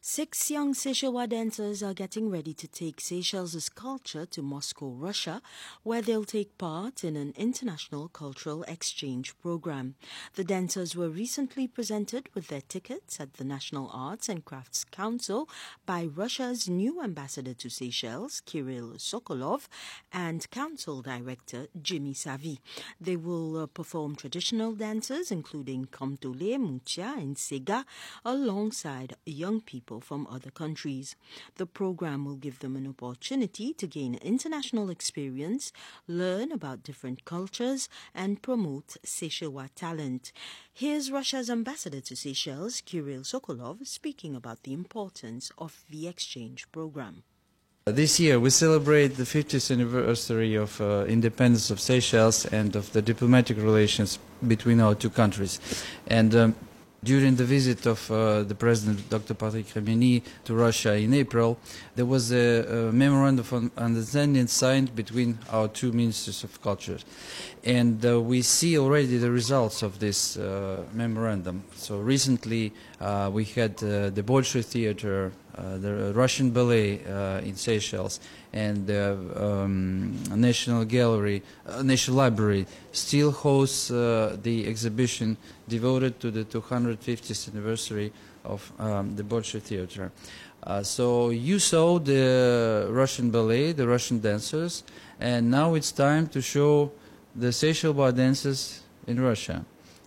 6 young Seychellois dancers are getting ready to take Seychelles' culture to Moscow, Russia, where they'll take part in an international cultural exchange program. The dancers were recently presented with their tickets at the National Arts and Crafts Council by Russia's new ambassador to Seychelles, Kirill Sokolov, and council director Jimmy Savy. They will perform traditional dances including Kamtole, Mutia, and Sega alongside young people from other countries. The program will give them an opportunity to gain international experience, learn about different cultures, and promote Seychellois talent. Here's Russia's ambassador to Seychelles, Kirill Sokolov, speaking about the importance of the exchange program. This year we celebrate the 50th anniversary of independence of Seychelles and of the diplomatic relations between our two countries. And during the visit of the President, Dr. Patrick Khamenei, to Russia in April, there was a memorandum of understanding signed between our two ministers of culture. And we see already the results of this memorandum. So recently we had the Bolshoi Theater, the Russian Ballet in Seychelles, and the National Library still hosts the exhibition devoted to the 250th anniversary of the Bolshoi Theater. So you saw the Russian ballet, the Russian dancers, and now it's time to show the Seychellois dances in Russia.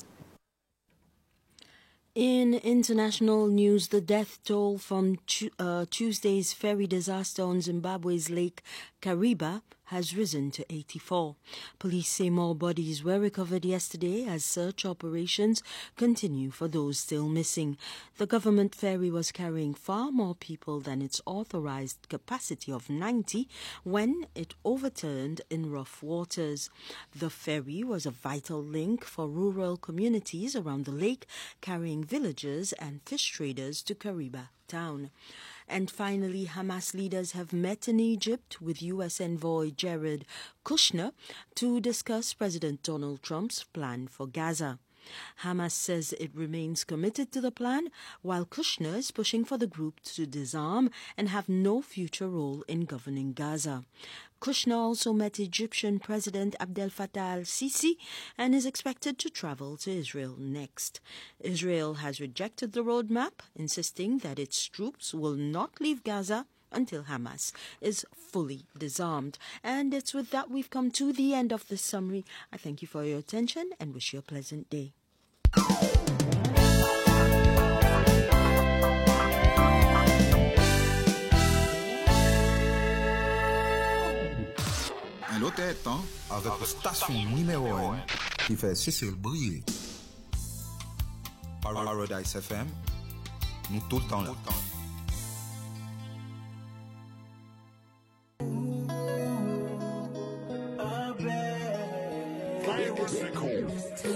In international news, the death toll from Tuesday's ferry disaster on Zimbabwe's Lake Kariba has risen to 84. Police say more bodies were recovered yesterday as search operations continue for those still missing. The government ferry was carrying far more people than its authorized capacity of 90 when it overturned in rough waters. The ferry was a vital link for rural communities around the lake, carrying villagers and fish traders to Kariba town. And finally, Hamas leaders have met in Egypt with U.S. envoy Jared Kushner to discuss President Donald Trump's plan for Gaza. Hamas says it remains committed to the plan, while Kushner is pushing for the group to disarm and have no future role in governing Gaza. Kushner also met Egyptian President Abdel Fattah al-Sisi and is expected to travel to Israel next. Israel has rejected the roadmap, insisting that its troops will not leave Gaza until Hamas is fully disarmed. And it's with that we've come to the end of this summary. I thank you for your attention and wish you a pleasant day. Un autre temps avec la station numéro 1 qui fait Seychelles briller. Paradise FM, nous tout le temps là.